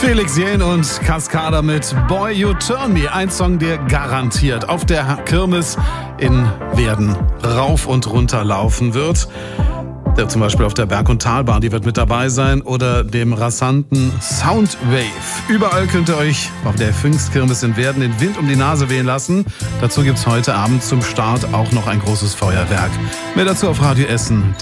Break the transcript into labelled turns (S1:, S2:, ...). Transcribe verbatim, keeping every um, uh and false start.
S1: Felix Jähn und Cascada mit Boy You Turn Me. Ein Song, der garantiert auf der Kirmes in Werden rauf und runter laufen wird. Der zum Beispiel auf der Berg- und Talbahn, die wird mit dabei sein. Oder dem rasanten Soundwave. Überall könnt ihr euch auf der Pfingstkirmes in Werden den Wind um die Nase wehen lassen. Dazu gibt's heute Abend zum Start auch noch ein großes Feuerwerk. Mehr dazu auf Radio Essen.